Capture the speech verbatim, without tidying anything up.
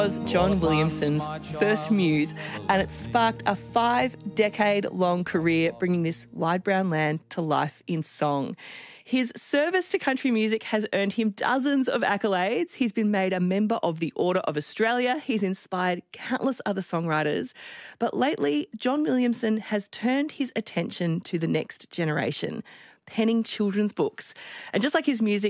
was John Williamson's first muse, and it sparked a five-decade-long career bringing this wide brown land to life in song. His service to country music has earned him dozens of accolades. He's been made a member of the Order of Australia. He's inspired countless other songwriters. But lately, John Williamson has turned his attention to the next generation, penning children's books. And just like his music,